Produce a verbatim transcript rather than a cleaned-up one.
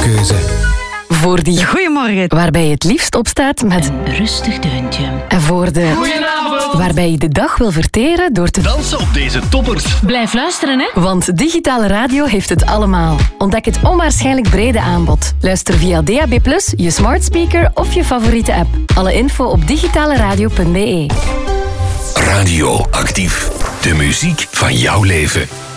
radiokeuze. Voor die Goedemorgen. waarbij je het liefst opstaat met Een rustig deuntje. en voor de Goedenavond. waarbij je de dag wil verteren door te Dansen op deze toppers. Blijf luisteren, hè. Want digitale radio heeft het allemaal. Ontdek het onwaarschijnlijk brede aanbod. Luister via D A B plus, je smart speaker of je favoriete app. Alle info op digitaleradio punt b e. Radio Actief. De muziek van jouw leven.